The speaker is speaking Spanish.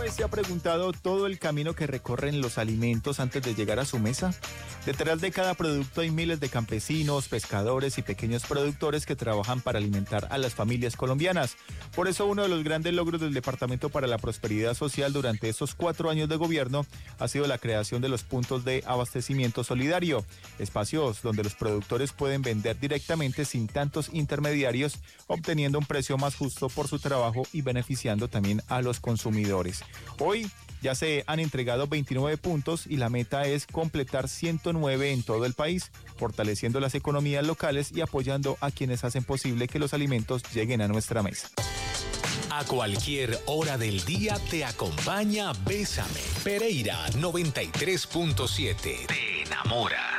vez se ha preguntado todo el camino que recorren los alimentos antes de llegar a su mesa? Detrás de cada producto hay miles de campesinos, pescadores y pequeños productores que trabajan para alimentar a las familias colombianas. Por eso uno de los grandes logros del Departamento para la Prosperidad Social durante estos 4 años de gobierno ha sido la creación de los puntos de abastecimiento solidario, espacios donde los productores pueden vender directamente sin tantos intermediarios, obteniendo un precio más justo por su trabajo y beneficiando también a los consumidores. Hoy ya se han entregado 29 puntos y la meta es completar 109 en todo el país, fortaleciendo las economías locales y apoyando a quienes hacen posible que los alimentos lleguen a nuestra mesa. A cualquier hora del día te acompaña Bésame. Pereira 93.7. Te enamora.